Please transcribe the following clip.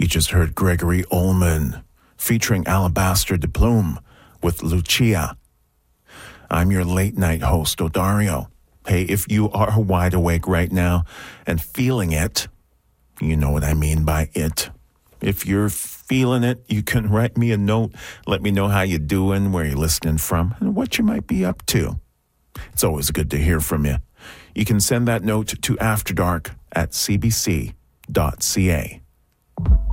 just heard Gregory Ullman featuring Alabaster Diplume with Lucia. I'm your late night host, Odario. Hey, if you are wide awake right now and feeling it, you know what I mean by it. If you're feeling it, you can write me a note. Let me know how you're doing, where you're listening from, and what you might be up to. It's always good to hear from you. You can send that note to afterdark@cbc.ca.